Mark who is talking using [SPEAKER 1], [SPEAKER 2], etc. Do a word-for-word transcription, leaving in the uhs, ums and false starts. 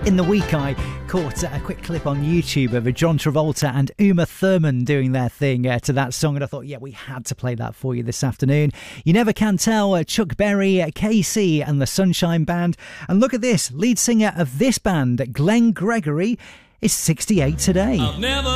[SPEAKER 1] In the week, I caught a quick clip on YouTube of John Travolta and Uma Thurman doing their thing uh, to that song, and I thought, yeah, we had to play that for you this afternoon. You Never Can Tell, uh, Chuck Berry, uh, K C and the Sunshine Band. And look at this, lead singer of this band, Glenn Gregory, is sixty-eight today.
[SPEAKER 2] I've never